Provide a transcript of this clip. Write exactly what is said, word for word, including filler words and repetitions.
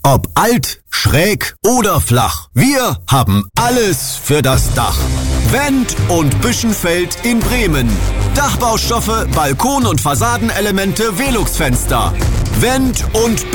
Ob alt, schräg oder flach, wir haben alles für das Dach. Wendt und Büschenfeld in Bremen. Dachbaustoffe, Balkon- und Fassadenelemente, Velux-Fenster. Wendt und